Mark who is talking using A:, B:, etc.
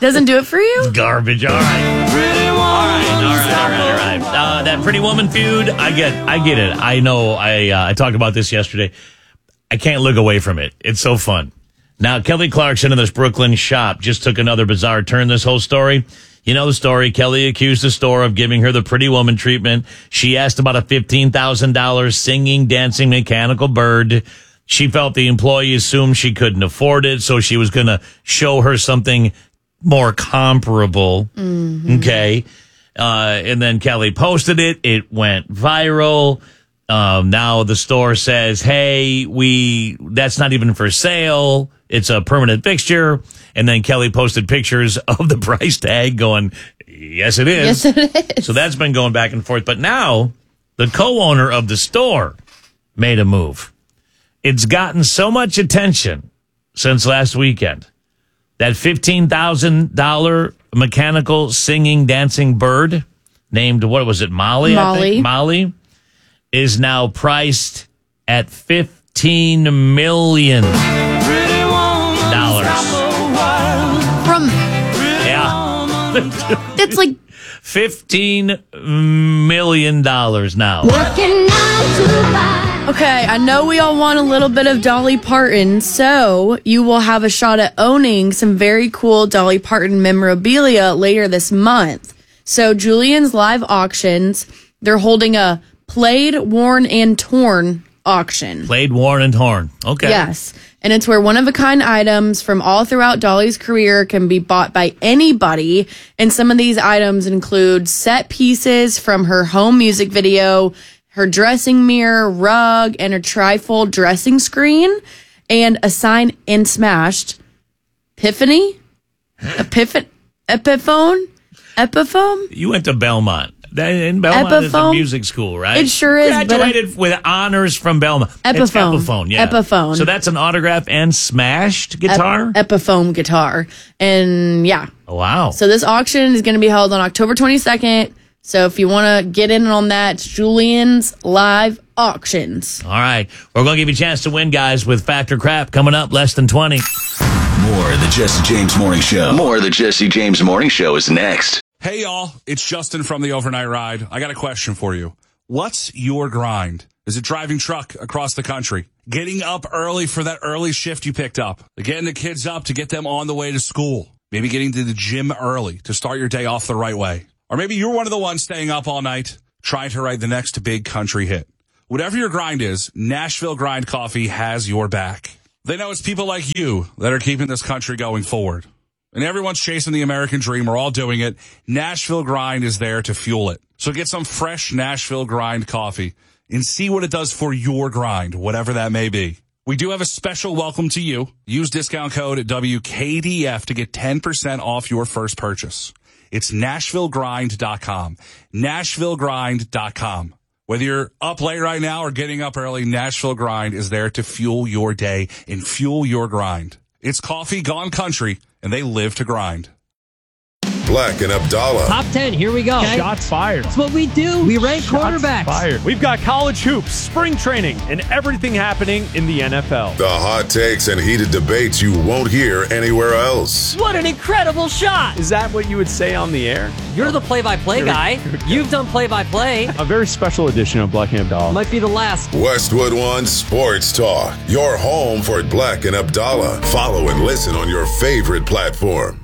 A: Doesn't do it for you?
B: Garbage. All right. All right. That Pretty Woman feud, I get it. I know I talked about this yesterday. I can't look away from it. It's so fun. Now, Kelly Clarkson in this Brooklyn shop just took another bizarre turn, this whole story. You know the story. Kelly accused the store of giving her the Pretty Woman treatment. She asked about a $15,000 singing, dancing, mechanical bird. She felt the employee assumed she couldn't afford it, so she was going to show her something more comparable. Mm-hmm. Okay. And then Kelly posted it. It went viral. Now the store says, hey, that's not even for sale. It's a permanent fixture. And then Kelly posted pictures of the price tag going, yes, it is.
A: Yes, it is.
B: So that's been going back and forth. But now the co-owner of the store made a move. It's gotten so much attention since last weekend. That $15,000 mechanical singing, dancing bird named, what was it, Molly? I think? Molly is now priced at $15 million.
A: It's like
B: $15 million now.
A: Okay, I know we all want a little bit of Dolly Parton, so you will have a shot at owning some very cool Dolly Parton memorabilia later this month. So Julian's Live Auctions, they're holding a Played, Worn, and Torn auction.
B: Played, Worn, and Torn. Okay.
A: Yes. And it's where one-of-a-kind items from all throughout Dolly's career can be bought by anybody. And some of these items include set pieces from her home music video, her dressing mirror, rug, and a trifold dressing screen, and a sign in Smashed. Epiphone?
B: You went to Belmont. In Belmont is a music school, right?
A: It sure is.
B: Graduated with honors from Belmont.
A: Epiphone.
B: It's Epiphone, yeah.
A: Epiphone.
B: So that's an autograph and Smashed guitar?
A: Epiphone guitar. And yeah.
B: Oh, wow.
A: So this auction is going to be held on October 22nd. So if you want to get in on that, it's Julian's Live Auctions.
B: All right. We're going to give you a chance to win, guys, with Factor Crap coming up less than 20.
C: More of the Jesse James Morning Show. More of the Jesse James Morning Show is next.
D: Hey, y'all. It's Justin from the Overnight Ride. I got a question for you. What's your grind? Is it driving truck across the country? Getting up early for that early shift you picked up? Getting the kids up to get them on the way to school? Maybe getting to the gym early to start your day off the right way? Or maybe you're one of the ones staying up all night trying to write the next big country hit. Whatever your grind is, Nashville Grind Coffee has your back. They know it's people like you that are keeping this country going forward. And everyone's chasing the American dream. We're all doing it. Nashville Grind is there to fuel it. So get some fresh Nashville Grind coffee and see what it does for your grind, whatever that may be. We do have a special welcome to you. Use discount code WKDF to get 10% off your first purchase. It's NashvilleGrind.com. NashvilleGrind.com. Whether you're up late right now or getting up early, Nashville Grind is there to fuel your day and fuel your grind. It's coffee gone country, and they live to grind.
E: Black and Abdallah.
F: Top 10, here we go.
G: Okay. Shots fired.
F: That's what we do. We rank quarterbacks.
G: Fired. We've got college hoops, spring training, and everything happening in the NFL.
E: The hot takes and heated debates you won't hear anywhere else.
F: What an incredible shot.
G: Is that what you would say on the air?
F: You're the play-by-play guy. You've done play-by-play.
G: A very special edition of Black and Abdallah.
F: Might be the last.
E: Westwood One Sports Talk. Your home for Black and Abdallah. Follow and listen on your favorite platform.